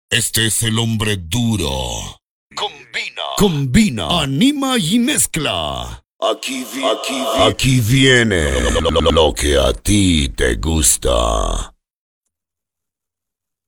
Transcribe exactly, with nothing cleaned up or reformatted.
Este es el hombre duro. Combina. Combina. Anima y mezcla. Aquí, vi aquí, vi aquí viene lo, lo, lo que a ti te gusta.